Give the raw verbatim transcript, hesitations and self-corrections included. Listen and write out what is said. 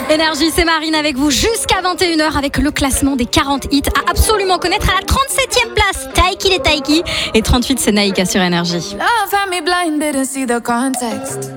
Énergie, c'est Marine avec vous jusqu'à vingt et une heures avec le classement des quarante hits à absolument connaître. À la trente-septième place, Taiki les Taiki. Et trente-huit, c'est Naïka sur Énergie. Love had me blind, didn't see the context.